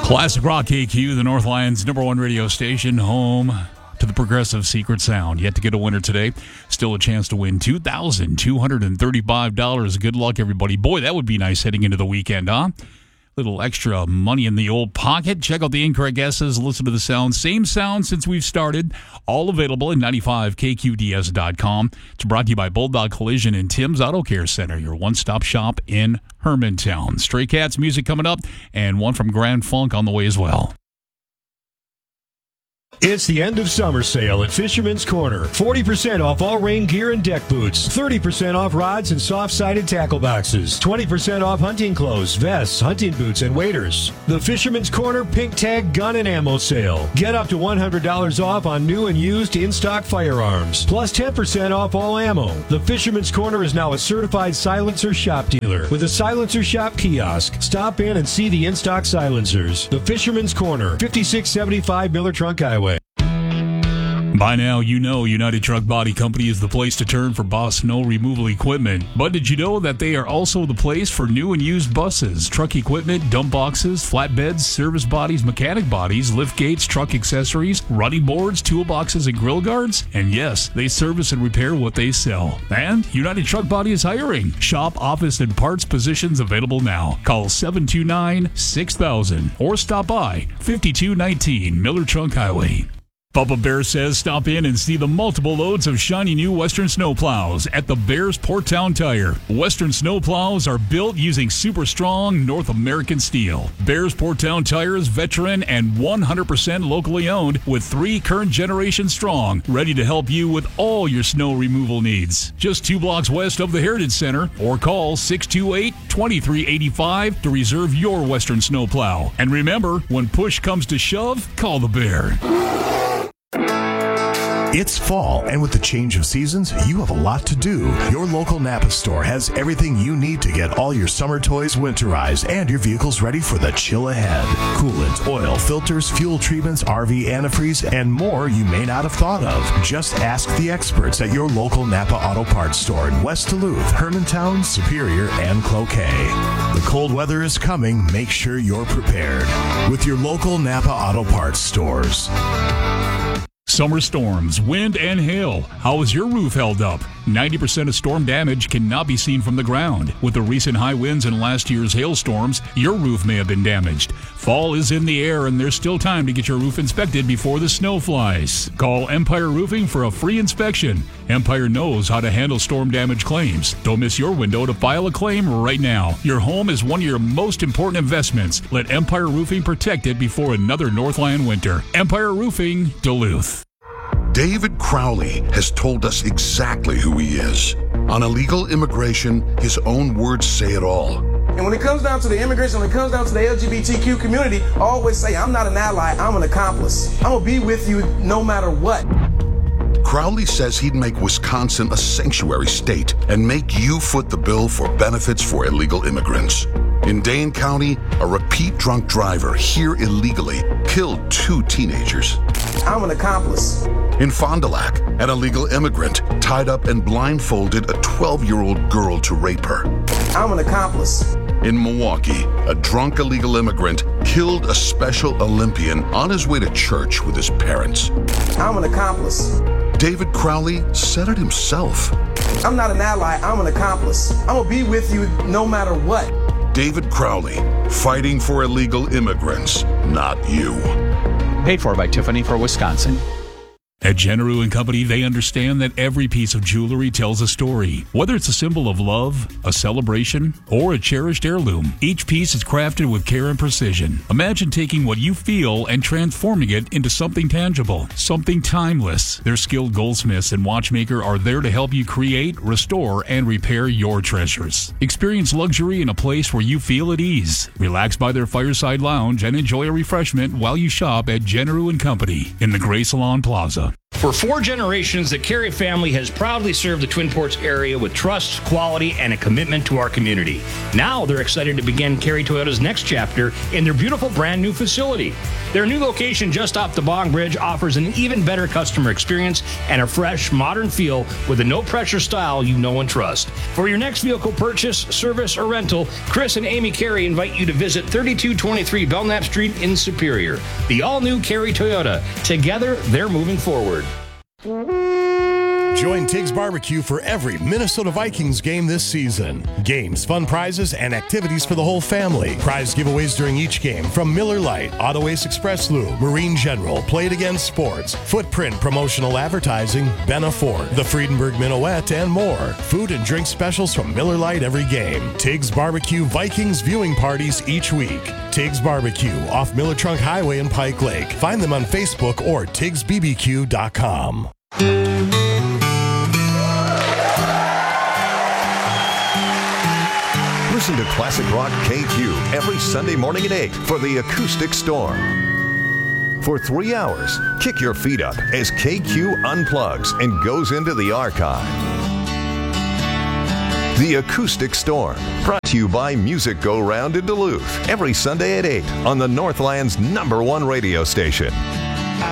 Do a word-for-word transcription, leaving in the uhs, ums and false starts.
Classic Rock K Q, the Northland's number one radio station, home to the progressive Secret Sound. Yet to get a winner today. Still a chance to win two thousand two hundred thirty-five dollars. Good luck, everybody. Boy, that would be nice heading into the weekend, huh? Little extra money in the old pocket. Check out the incorrect guesses. Listen to the sound. Same sound since we've started. All available at ninety-five K Q D S dot com. It's brought to you by Bulldog Collision and Tim's Auto Care Center, your one-stop shop in Hermantown. Stray Cats music coming up, and one from Grand Funk on the way as well. It's the end of summer sale at Fisherman's Corner. forty percent off all rain gear and deck boots. thirty percent off rods and soft-sided tackle boxes. twenty percent off hunting clothes, vests, hunting boots, and waders. The Fisherman's Corner Pink Tag Gun and Ammo Sale. Get up to one hundred dollars off on new and used in-stock firearms. Plus ten percent off all ammo. The Fisherman's Corner is now a certified silencer shop dealer with a silencer shop kiosk. Stop in and see the in-stock silencers. The Fisherman's Corner, fifty-six seventy-five Miller Trunk Highway. By now, you know United Truck Body Company is the place to turn for Boss snow removal equipment. But did you know that they are also the place for new and used buses, truck equipment, dump boxes, flatbeds, service bodies, mechanic bodies, lift gates, truck accessories, running boards, toolboxes, and grill guards? And yes, they service and repair what they sell. And United Truck Body is hiring. Shop, office, and parts positions available now. Call seven two nine, six thousand or stop by fifty-two nineteen Miller Trunk Highway. Bubba Bear says stop in and see the multiple loads of shiny new Western snowplows at the Bears Porttown Tire. Western snowplows are built using super strong North American steel. Bears Porttown Tire is veteran and one hundred percent locally owned with three current generation strong, ready to help you with all your snow removal needs. Just two blocks west of the Heritage Center, or call six two eight, two three eight five to reserve your Western snowplow. And remember, when push comes to shove, call the Bear. It's fall, and with the change of seasons, you have a lot to do. Your local Napa store has everything you need to get all your summer toys winterized and your vehicles ready for the chill ahead. Coolant, oil, filters, fuel treatments, R V antifreeze, and more you may not have thought of. Just ask the experts at your local Napa Auto Parts store in West Duluth, Hermantown, Superior, and Cloquet. The cold weather is coming. Make sure you're prepared with your local Napa Auto Parts stores. Summer storms, wind, and hail. How is your roof held up? ninety percent of storm damage cannot be seen from the ground. With the recent high winds and last year's hailstorms, your roof may have been damaged. Fall is in the air, and there's still time to get your roof inspected before the snow flies. Call Empire Roofing for a free inspection. Empire knows how to handle storm damage claims. Don't miss your window to file a claim right now. Your home is one of your most important investments. Let Empire Roofing protect it before another Northland winter. Empire Roofing, Duluth. David Crowley has told us exactly who he is. On illegal immigration, his own words say it all. And when it comes down to the immigration, when it comes down to the L G B T Q community, I always say, I'm not an ally, I'm an accomplice. I'm going to be with you no matter what. Crowley says he'd make Wisconsin a sanctuary state and make you foot the bill for benefits for illegal immigrants. In Dane County, a repeat drunk driver here illegally killed two teenagers. I'm an accomplice. In Fond du Lac, an illegal immigrant tied up and blindfolded a twelve-year-old girl to rape her. I'm an accomplice. In Milwaukee, a drunk illegal immigrant killed a Special Olympian on his way to church with his parents. I'm an accomplice. David Crowley said it himself. I'm not an ally, I'm an accomplice. I'm going to be with you no matter what. David Crowley, fighting for illegal immigrants, not you. Paid for by Tiffany for Wisconsin. At Generou and Company, they understand that every piece of jewelry tells a story. Whether it's a symbol of love, a celebration, or a cherished heirloom, each piece is crafted with care and precision. Imagine taking what you feel and transforming it into something tangible, something timeless. Their skilled goldsmiths and watchmaker are there to help you create, restore, and repair your treasures. Experience luxury in a place where you feel at ease. Relax by their fireside lounge and enjoy a refreshment while you shop at Generou and Company in the Gray Salon Plaza. For four generations, the Carey family has proudly served the Twin Ports area with trust, quality, and a commitment to our community. Now they're excited to begin Carey Toyota's next chapter in their beautiful brand new facility. Their new location just off the Bong Bridge offers an even better customer experience and a fresh, modern feel with a no-pressure style you know and trust. For your next vehicle purchase, service, or rental, Chris and Amy Carey invite you to visit thirty-two twenty-three Belknap Street in Superior. The all-new Carey Toyota. Together, they're moving forward. Join Tiggs Barbecue for every Minnesota Vikings game this season. Games, fun prizes, and activities for the whole family. Prize giveaways during each game from Miller Lite, Auto Ace Express Lube, Marine General, Play It Again Sports, Footprint Promotional Advertising, Benna Ford, the Friedenberg Minuet, and more. Food and drink specials from Miller Lite every game. Tiggs Barbecue Vikings viewing parties each week. Tiggs Barbecue off Miller Trunk Highway in Pike Lake. Find them on Facebook or Tiggs B B Q dot com. Listen to Classic Rock K Q every Sunday morning at eight for the Acoustic Storm. For three hours, kick your feet up as K Q unplugs and goes into the archive. The Acoustic Storm, brought to you by Music Go Round in Duluth, every Sunday at eight on the Northland's number one radio station.